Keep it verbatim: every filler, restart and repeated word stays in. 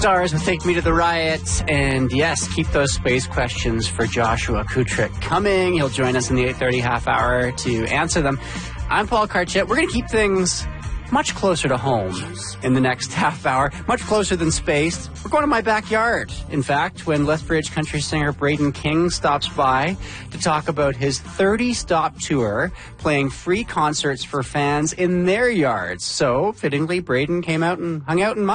Stars will take me to the riot. And yes, keep those space questions for Joshua Kutrick coming. He'll join us in the eight thirty half hour to answer them. I'm Paul Carchett. We're going to keep things much closer to home in the next half hour, much closer than space. We're going to my backyard, in fact, when Lethbridge country singer Braden King stops by to talk about his thirty-stop tour, playing free concerts for fans in their yards. So, fittingly, Braden came out and hung out in my